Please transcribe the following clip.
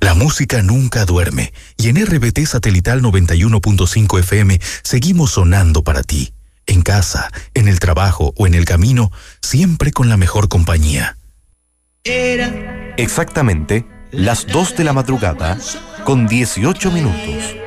La música nunca duerme y en RBT Satelital 91.5 FM seguimos sonando para ti. En casa, en el trabajo o en el camino, siempre con la mejor compañía. Exactamente las 2 de la madrugada con 18 minutos.